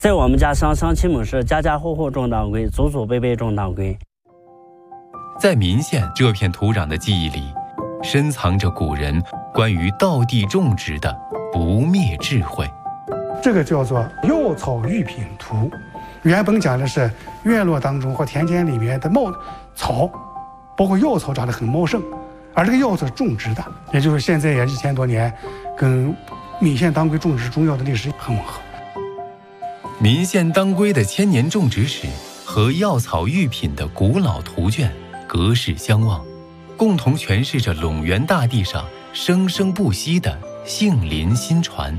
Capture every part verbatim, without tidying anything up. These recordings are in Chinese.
在我们家乡乡亲们是家家户户种当归，祖祖辈辈种当归。 在岷县这片土壤的记忆里，深藏着古人关于道地种植的不灭智慧。 这个叫做药草育品图，原本讲的是院落当中或田间里面的茂草，包括药草长得很茂盛，而这个药草是种植的，也就是现在也一千多年，跟岷县当归种植中药的历史很吻合。 岷县当归的千年种植史和药草育品的古老图卷隔世相望，共同诠释着陇源大地上生生不息的杏林新传。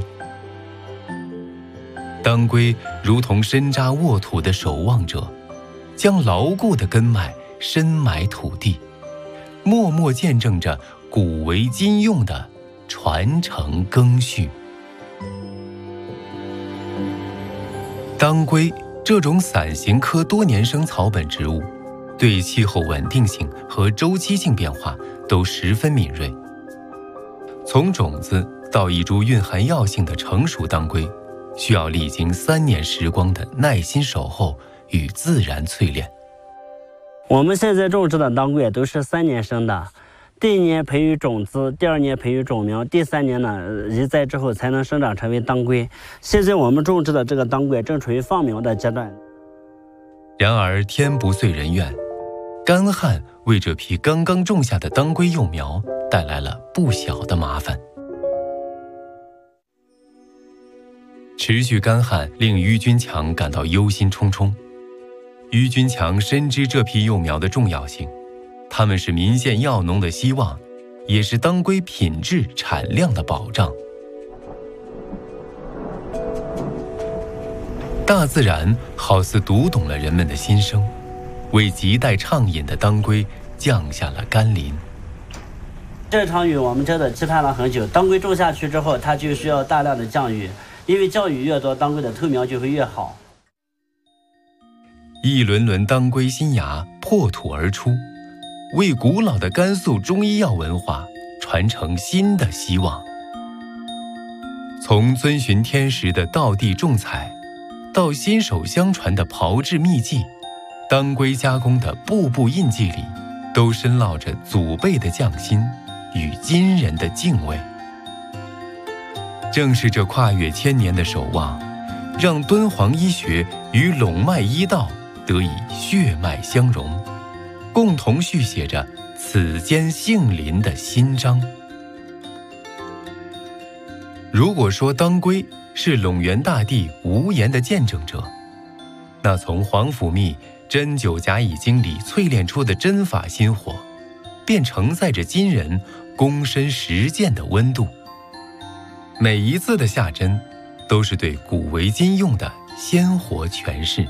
当归如同深扎沃土的守望者，将牢固的根脉深埋土地，默默见证着古为今用的传承更续。当归这种伞形科多年生草本植物，对气候稳定性和周期性变化都十分敏锐。从种子到一株蕴含药性的成熟当归，需要历经三年时光的耐心守候与自然淬炼。 我们现在种植的当归都是三年生的，第一年培育种子，第二年培育种苗，第三年呢移栽之后才能生长成为当归。现在我们种植的这个当归正处于放苗的阶段。 然而天不遂人愿，干旱为这批刚刚种下的当归幼苗带来了不小的麻烦。持续干旱令于军强感到忧心忡忡。于军强深知这批幼苗的重要性，它们是岷县药农的希望，也是当归品质产量的保障。大自然好似读懂了人们的心声，为亟待畅饮的当归降下了甘霖。 这场雨我们真的期盼了很久，当归种下去之后，它就需要大量的降雨，因为降雨越多，当归的透苗就会越好。 一轮轮当归新芽破土而出，为古老的甘肃中医药文化传承新的希望。从遵循天时的道地种采，到新手相传的炮制秘技，当归加工的步步印记里，都深烙着祖辈的匠心与今人的敬畏。正是这跨越千年的守望，让敦煌医学与陇脉医道得以血脉相融，共同续写着此间杏林的新章。如果说当归是陇源大地无言的见证者，那从皇甫谧《针灸甲乙经》里淬炼出的针法心火，便承载着今人躬身实践的温度。每一次的下针，都是对古为今用的鲜活诠释。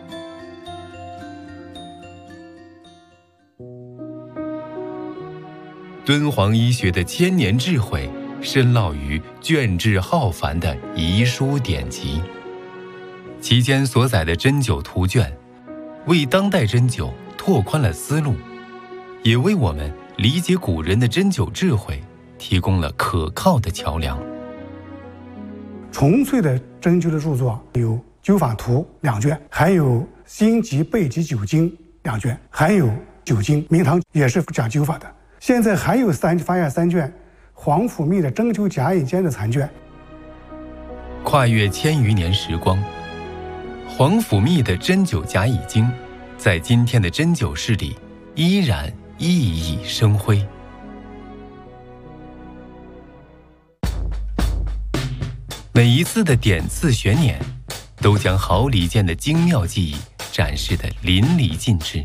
敦煌医学的千年智慧深烙于卷帙浩繁的遗书典籍，其间所载的针灸图卷，为当代针灸拓宽了思路，也为我们理解古人的针灸智慧提供了可靠的桥梁。 纯粹的针灸的著作有《灸法图》两卷，还有《心急备急九经》两卷，还有《九经》，明堂也是讲灸法的。现在还有三发现三卷皇甫谧的《针灸甲乙经》的残卷。 跨越千余年时光，皇甫谧的《针灸甲乙经》在今天的针灸室里依然熠熠生辉。每一次的点刺选捻，都将毫厘间的精妙技艺展示得淋漓尽致。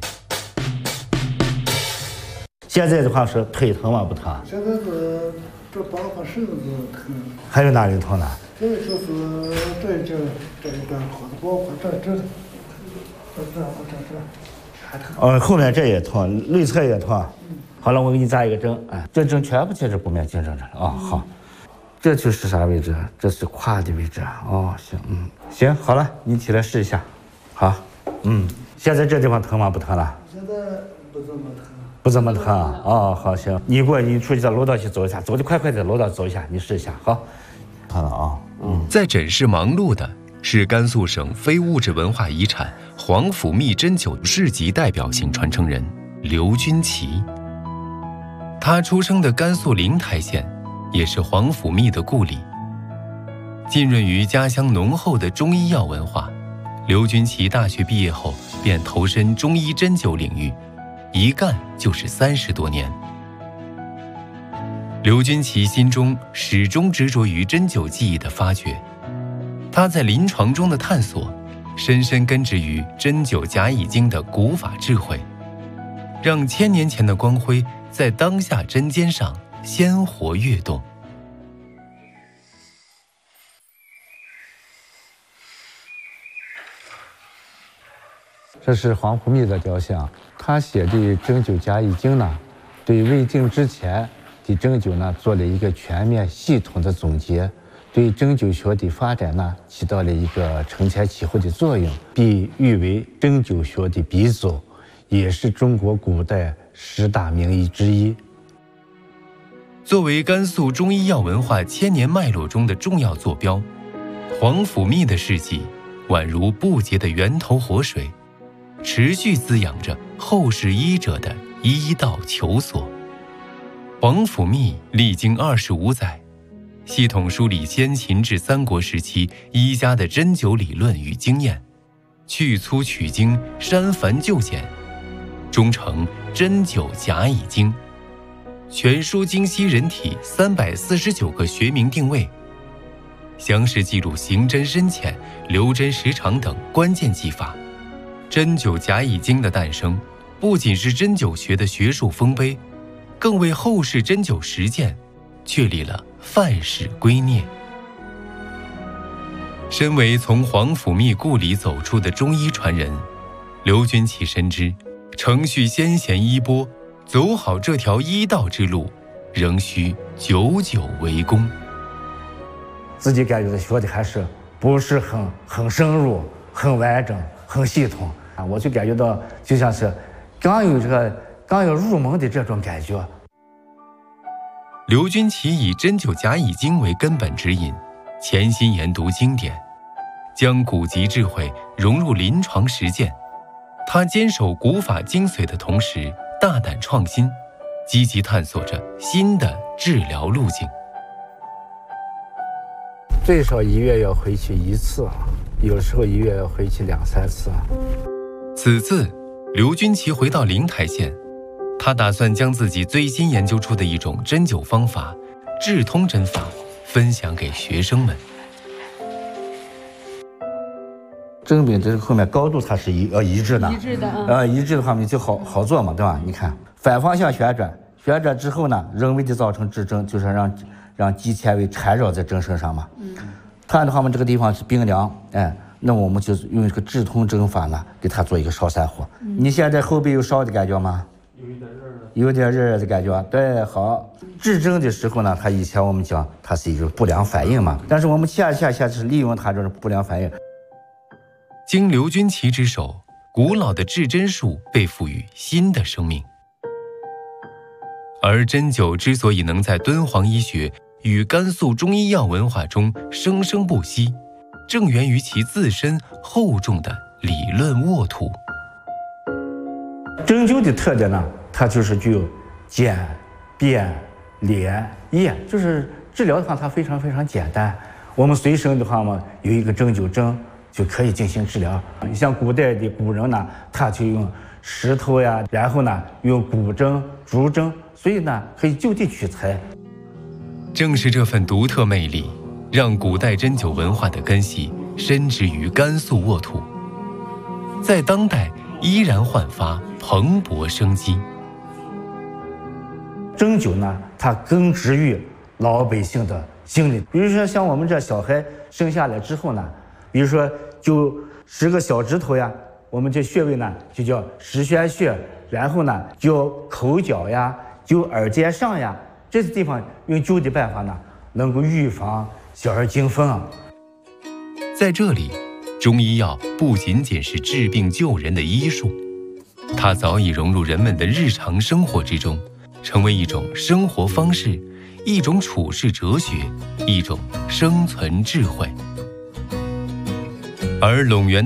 现在的话是腿疼吗？不疼？ 现在是这八个身子疼。 还有哪里疼呢？ 这就是这这这一段口子，包括这这这这这这还疼。 哦，后面这也疼，内侧也疼。嗯、好了，我给你扎一个针，哎，这针全部贴着不面经正着了啊、哦。好，这就是啥位置？这是胯的位置。哦，行，嗯，行，好了，你起来试一下。好，嗯，现在这地方疼吗？不疼了？ 现在不怎么疼。 不怎么疼啊？哦，好，行，你过你出去到楼道去走一下，走得快快的，楼道走一下，你试一下，好，好了啊。嗯， 在诊室忙碌的是甘肃省非物质文化遗产黄甫谧针灸市级代表性传承人刘君奇。他出生的甘肃灵台县，也是黄甫谧的故里。浸润于家乡浓厚的中医药文化，刘君奇大学毕业后便投身中医针灸领域，一干就是三十多年。刘君奇心中始终执着于针灸技艺的发掘，他在临床中的探索，深深根植于针灸甲乙经的古法智慧，让千年前的光辉在当下针尖上鲜活跃动。 这是黄甫谧的雕像，他写的《针灸甲乙经》呢，对魏晋之前的针灸呢做了一个全面系统的总结，对针灸学的发展呢起到了一个承前启后的作用，被誉为针灸学的鼻祖，也是中国古代十大名医之一。 作为甘肃中医药文化千年脉络中的重要坐标，黄甫谧的事迹宛如不竭的源头活水，持续滋养着后世医者的医道求索。黄甫谧历经二十五载，系统梳理先秦至三国时期医家的针灸理论与经验，去粗取精，删繁就简，终成《针灸甲乙经》，全书精析人体三百四十九个学名定位，详实记录行针深浅、留针时长等关键技法。针灸甲乙经的诞生，不仅是针灸学的学术丰碑，更为后世针灸实践确立了范式圭臬。身为从黄甫谧故里走出的中医传人，刘君奇深知，承续先贤衣钵，走好这条医道之路，仍需久久为功。 自己感觉的学的还是不是很很深入、很完整、很系统啊，我就感觉到就像是刚有这个刚要入门的这种感觉。 刘君奇以针灸甲乙经为根本指引，潜心研读经典，将古籍智慧融入临床实践。他坚守古法精髓的同时，大胆创新，积极探索着新的治疗路径。 最少一月要回去一次，有时候一月要回去两三次。 此次刘君奇回到灵台县，他打算将自己最新研究出的一种针灸方法治通针法分享给学生们。 针柄这后面高度它是一呃一致的， 一致的啊， 呃一致的话你就好好做嘛，对吧？你看反方向旋转，旋转之后呢，人为的造成制针，就是让让肌纤维缠绕在针身上嘛。嗯，它的话嘛这个地方是冰凉，哎，那我们就用这个治通针法呢，给它做一个烧散火。嗯、你现在后背有烧的感觉吗？有一点热热，有点热热的感觉。对，好。治针的时候呢，它以前我们讲它是一种不良反应嘛，但是我们恰恰恰是利用它这种不良反应。 经刘君奇之手，古老的治针术被赋予新的生命。而针灸之所以能在敦煌医学与甘肃中医药文化中生生不息，正源于其自身厚重的理论沃土。 针灸的特点呢，它就是具有简、便、廉、易，就是治疗的话，它非常非常简单。我们随身的话嘛，有一个针灸针就可以进行治疗。你像古代的古人呢，他就用石头呀，然后呢用骨针、竹针，所以呢可以就地取材。 正是这份独特魅力，让古代针灸文化的根系深植于甘肃沃土，在当代依然焕发蓬勃生机。 针灸呢，它根植于老百姓的心里。比如说像我们这小孩生下来之后呢，比如说就十个小指头呀，我们这穴位呢就叫十宣穴，然后呢就口角呀，就耳尖上呀，这些地方用灸的办法呢，能够预防小儿惊风。 在这里，中医药不仅仅是治病救人的医术，它早已融入人们的日常生活之中，成为一种生活方式，一种处世哲学，一种生存智慧。 而陇源